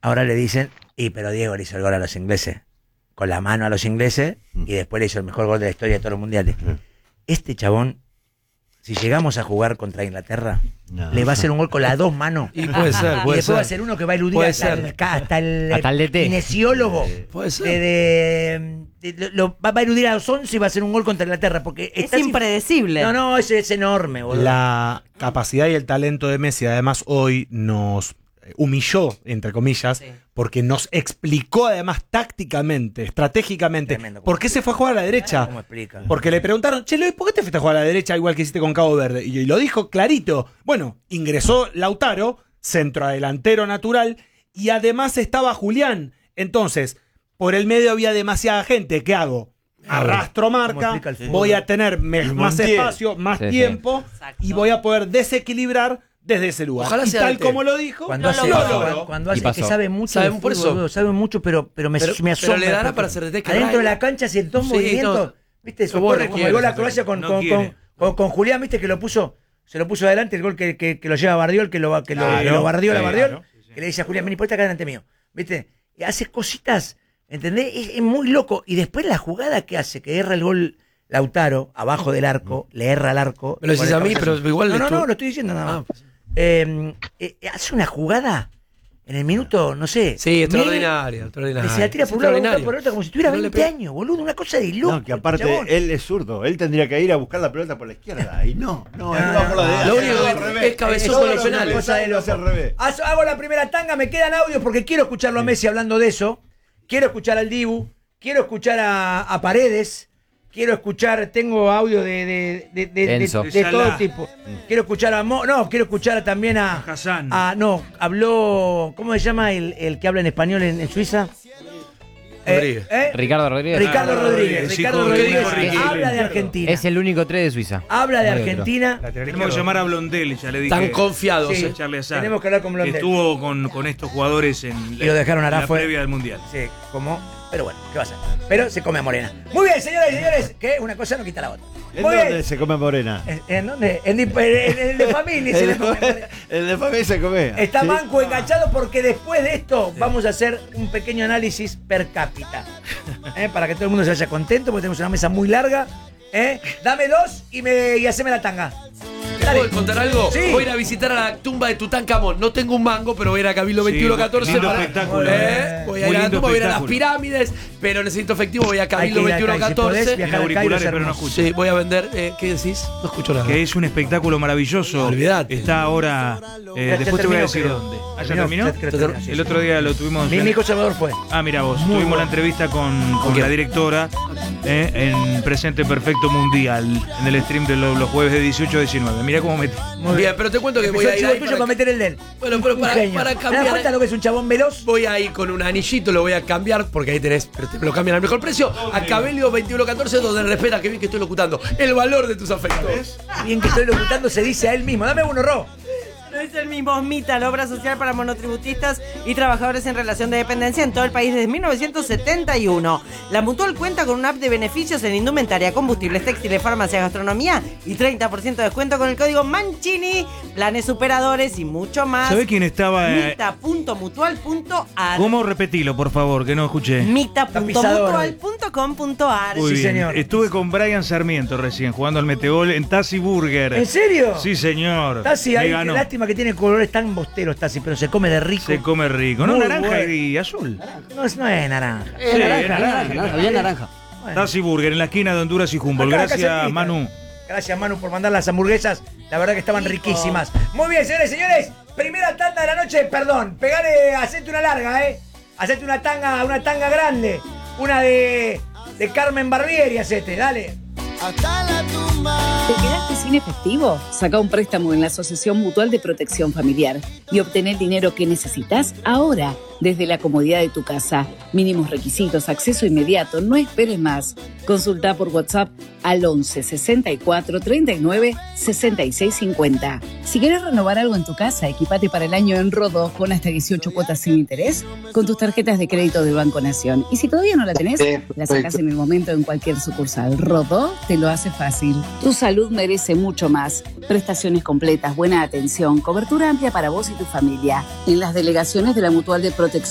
ahora le dicen, pero Diego le hizo el gol a los ingleses, con la mano a los ingleses, y después le hizo el mejor gol de la historia de todos los mundiales. Este chabón, si llegamos a jugar contra Inglaterra, le va a hacer un gol con las dos manos. Y puede ser, y después va a ser uno que va a eludir hasta el kinesiólogo. Puede ser. Lo va a eludir a los 11 y va a hacer un gol contra Inglaterra. Porque es impredecible. No, es enorme, boludo. La capacidad y el talento de Messi, además, hoy nos humilló, entre comillas, porque nos explicó además tácticamente, estratégicamente, por qué se fue a jugar a la derecha. ¿Cómo explica? Porque le preguntaron, che, Luis, ¿por qué te fuiste a jugar a la derecha igual que hiciste con Cabo Verde? Y lo dijo clarito. Bueno, ingresó Lautaro, centrodelantero natural, y además estaba Julián. Entonces, por el medio había demasiada gente. ¿Qué hago? Arrastro marca, voy a tener más espacio, más tiempo, y voy a poder desequilibrar desde ese lugar. Ojalá y sea tal como lo dijo, cuando hace que sabe mucho, sabe mucho, pero me asombra. Pero le dará para hacer de adentro de la cancha, si en dos movimientos, viste, socorre como el gol a Croacia con Julián, viste, que se lo puso adelante, el gol que lo lleva Bardiol, que lo bardió la Bardiol, que le dice a Julián, vení, ponete acá delante mío, viste, y hace cositas, ¿entendés? Es muy loco, y después la jugada que hace, que erra el gol Lautaro, abajo del arco, le erra al arco. Me lo decís a mí, pero igual... No, lo estoy diciendo nada más. Hace una jugada en el minuto, no sé. Sí, extraordinaria. Se la tira por un lado, por otro, como si tuviera 20 años, boludo. Una cosa de loco. No, que aparte él es zurdo. Él tendría que ir a buscar la pelota por la izquierda. Y no, él va por la derecha. Lo único que es cabezón con los penales. Hago la primera tanga, me quedan audios porque quiero escucharlo a Messi hablando de eso. Quiero escuchar al Dibu. Quiero escuchar a Paredes. Quiero escuchar, tengo audio de todo tipo. Quiero escuchar quiero escuchar también a Hassan. Habló, ¿cómo se llama el que habla en español en Suiza? Ricardo Rodríguez. Ricardo Rodríguez habla de Argentina. Es el único 3 de Suiza. Habla de Argentina. Tenemos que llamar a Blondelli, ya le dije. Están confiados. Sí, tenemos que hablar con Blondelli. Estuvo con estos jugadores en lo dejaron la previa del Mundial. Sí, pero bueno, ¿qué va a hacer? Pero se come a Morena. Muy bien, señoras y señores, que una cosa no quita la otra. ¿En dónde se come Morena? ¿En dónde? En el de familia se le come Morena. El de familia se come. Está Manco enganchado porque después de esto vamos a hacer un pequeño análisis per cápita. Para que todo el mundo se vaya contento, porque tenemos una mesa muy larga. Dame 2 y haceme la tanga. ¿Te puedo contar algo? Sí. Voy a ir a visitar a la tumba de Tutankamón. No tengo un mango, pero voy a ir a Cabildo 2114. Lindo espectáculo. Voy a ir a la tumba, voy a ir a las pirámides, pero necesito efectivo, voy a Cabildo 2114. En auriculares, pero no escucho. Sí, voy a vender. ¿Qué decís? No escucho nada. Que es un espectáculo maravilloso. Olvidate. Está ahora. Después te voy a decir dónde. ¿Ya terminó? El otro día lo tuvimos. Nico Salvador fue. Mira vos. Tuvimos la entrevista con la directora en Presente Perfecto Mundial, en el stream de los jueves de 18 a 19. Mirá cómo metí. Bien, pero te cuento que voy a ir ahí para meter el de él. Bueno, pero para ¿Te das cambiar. cuenta lo que es un chabón veloz? Voy a ir con un anillito, lo voy a cambiar, porque ahí tenés, pero te lo cambian al mejor precio. A Cabelio 2114, donde respeta, que bien que estoy locutando. El valor de tus afectos. Bien que estoy locutando, se dice a él mismo. Dame uno, Ro. No es el mismo MITA, la obra social para monotributistas y trabajadores en relación de dependencia en todo el país desde 1971. La Mutual cuenta con una app de beneficios en indumentaria, combustibles, textiles, farmacia, gastronomía y 30% de descuento con el código Mancini, planes superadores y mucho más. ¿Sabés quién estaba? Mita.mutual.ar. ¿Cómo? Repetilo, por favor, que no escuché. Mita.mutual.com.ar. Muy bien. Señor. Estuve con Brian Sarmiento recién jugando al Metegol en Tassi Burger. ¿En serio? Sí, señor. Tassi, qué lástima que tiene colores tan bosteros, Tassi, pero se come de rico. Se come rico. No, Muy naranja bueno. y azul. No es naranja. Es naranja, bien naranja. Bueno. Tassi Burger en la esquina de Honduras y Humboldt. Acá, Gracias, cerquita. Manu. Gracias, Manu, por mandar las hamburguesas. La verdad que estaban riquísimas. Muy bien, señores y señores. Primera tanda de la noche. Perdón. Hacete una larga, Hacete una tanga grande. Una de Carmen Barbieri, hacete. Dale. ¿Te quedaste sin efectivo? Saca un préstamo en la Asociación Mutual de Protección Familiar y obtén el dinero que necesitas ahora, desde la comodidad de tu casa. Mínimos requisitos, acceso inmediato, no esperes más. Consulta por WhatsApp al 11 64 39 66 50. Si querés renovar algo en tu casa, equipate para el año en Rodó con hasta 18 cuotas sin interés con tus tarjetas de crédito del Banco Nación. Y si todavía no la tenés, la sacás en el momento en cualquier sucursal. Rodó te lo hace fácil. Tu salud merece mucho más. Prestaciones completas, buena atención, cobertura amplia para vos y tu familia. En las delegaciones de la Mutual de Protección